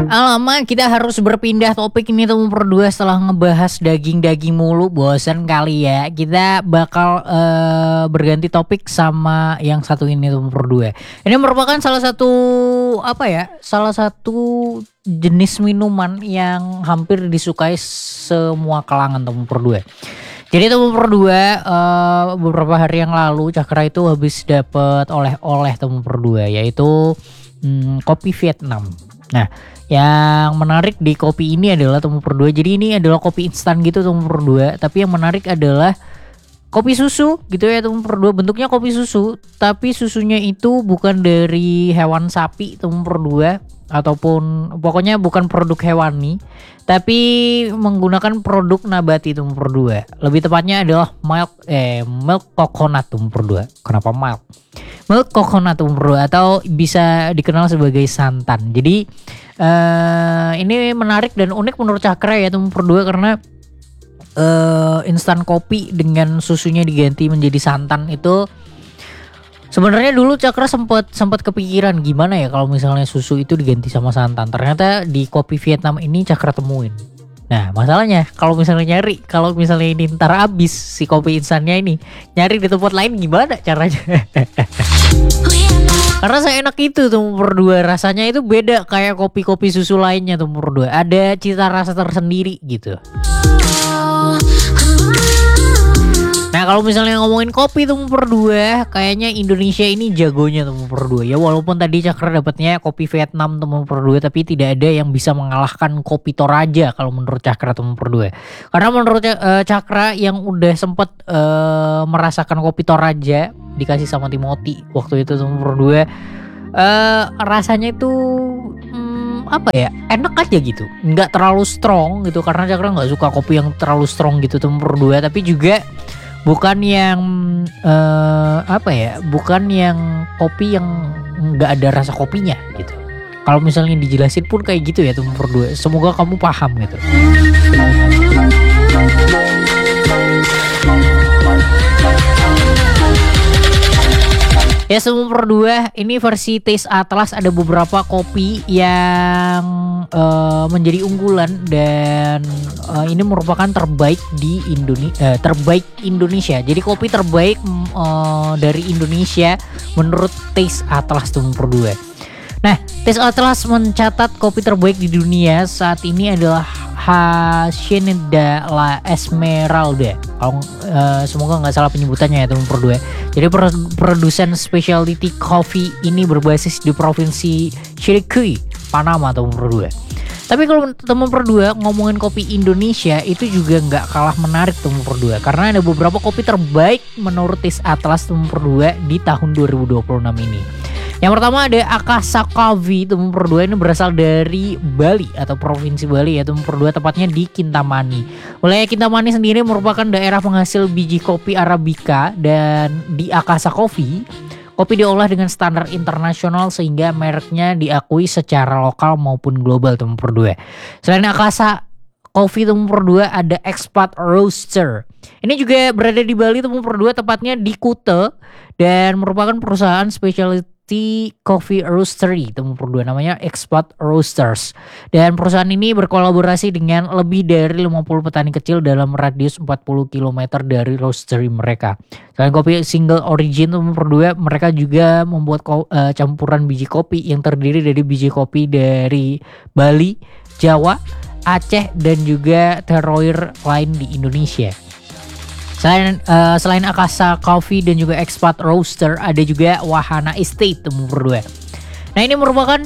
Alamak, kita harus berpindah topik ini tuh berdua setelah ngebahas daging-daging mulu, bosan kali ya. Kita bakal berganti topik sama yang satu ini tuh berdua. Ini merupakan salah satu salah satu jenis minuman yang hampir disukai semua kalangan tuh berdua. Jadi tuh berdua beberapa hari yang lalu Cakra itu habis dapet oleh-oleh tuh berdua, yaitu kopi Vietnam. Nah, yang menarik di kopi ini adalah teman berdua. Jadi ini adalah kopi instan gitu teman berdua. Tapi yang menarik adalah kopi susu gitu ya teman berdua. Bentuknya kopi susu, tapi susunya itu bukan dari hewan sapi teman berdua, ataupun pokoknya bukan produk hewani, tapi menggunakan produk nabati teman berdua. Lebih tepatnya adalah milk coconut teman berdua. Kenapa milk? Milk coconut teman berdua, atau bisa dikenal sebagai santan. Jadi ini menarik dan unik menurut Cakra ya teman berdua, karena instan kopi dengan susunya diganti menjadi santan itu sebenarnya dulu Cakra sempat kepikiran gimana ya kalau misalnya susu itu diganti sama santan. Ternyata di kopi Vietnam ini Cakra temuin. Nah, masalahnya kalau misalnya ini ntar habis si kopi instannya ini, nyari di tempat lain gimana caranya? Karena saya enak itu tuh berdua, rasanya itu beda kayak kopi-kopi susu lainnya tuh berdua. Ada cita rasa tersendiri gitu. Nah, kalau misalnya ngomongin kopi tuh berdua, kayaknya Indonesia ini jagonya tuh berdua. Ya walaupun tadi Cakra dapatnya kopi Vietnam tuh berdua, tapi tidak ada yang bisa mengalahkan kopi Toraja kalau menurut Cakra tuh berdua. Karena menurut Cakra yang udah sempet merasakan kopi Toraja dikasih sama Timothy waktu itu tuh berdua, rasanya itu enak aja gitu, nggak terlalu strong gitu. Karena Cakra nggak suka kopi yang terlalu strong gitu tuh berdua, tapi juga bukan yang bukan yang kopi yang nggak ada rasa kopinya gitu. Kalau misalnya dijelasin pun kayak gitu ya teman berdua. Semoga kamu paham gitu. Ya semua berdua, ini versi Taste Atlas ada beberapa kopi yang menjadi unggulan dan ini merupakan terbaik di Indonesia. Jadi kopi terbaik dari Indonesia menurut Taste Atlas tuh berdua. Nah, Taste Atlas mencatat kopi terbaik di dunia saat ini adalah Hacienda La Esmeralda. Kalau semoga nggak salah penyebutannya ya teman berdua. Jadi produsen specialty coffee ini berbasis di provinsi Chiriquí, Panama teman berdua. Tapi kalau teman berdua ngomongin kopi Indonesia itu juga nggak kalah menarik teman berdua, karena ada beberapa kopi terbaik menurut Taste Atlas teman berdua di tahun 2026 ini. Yang pertama ada Akasa Coffee teman berdua, ini berasal dari Bali atau provinsi Bali ya teman berdua, tepatnya di Kintamani. Wilayah Kintamani sendiri merupakan daerah penghasil biji kopi Arabica, dan di Akasa Coffee kopi diolah dengan standar internasional sehingga mereknya diakui secara lokal maupun global teman berdua. Selain Akasa Coffee teman berdua ada Expat Roaster. Ini juga berada di Bali teman berdua, tepatnya di Kuta, dan merupakan perusahaan specialty coffee roastery teman berdua, namanya Expat Roasters. Dan perusahaan ini berkolaborasi dengan lebih dari 50 petani kecil dalam radius 40 km dari roastery mereka. Selain kopi single origin teman berdua, mereka juga membuat campuran biji kopi yang terdiri dari biji kopi dari Bali, Jawa, Aceh, dan juga terroir lain di Indonesia. Selain Akasa Coffee dan juga Expat Roaster, ada juga Wahana Estate teman berdua. Nah, ini merupakan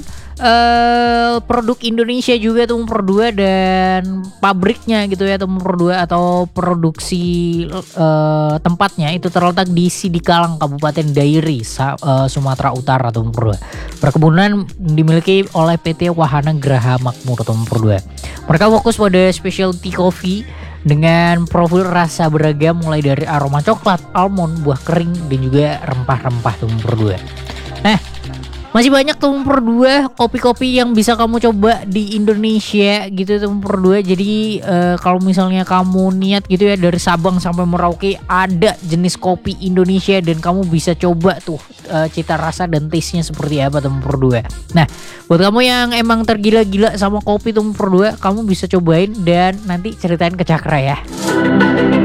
produk Indonesia juga teman berdua, dan pabriknya gitu ya teman berdua, atau produksi tempatnya itu terletak di Sidikalang, Kabupaten Dairi, Sumatera Utara teman berdua. Perkebunan dimiliki oleh PT Wahana Graha Makmur teman berdua. Mereka fokus pada specialty coffee dengan profil rasa beragam, mulai dari aroma coklat, almond, buah kering, dan juga rempah-rempah teman berdua. Nah, Masih banyak Tumpur 2 kopi-kopi yang bisa kamu coba di Indonesia gitu Tumpur 2. Jadi kalau misalnya kamu niat gitu ya dari Sabang sampai Merauke ada jenis kopi Indonesia dan kamu bisa coba tuh cita rasa dan taste-nya seperti apa Tumpur 2. Nah, buat kamu yang emang tergila-gila sama kopi Tumpur 2, kamu bisa cobain dan nanti ceritain ke Cakra ya.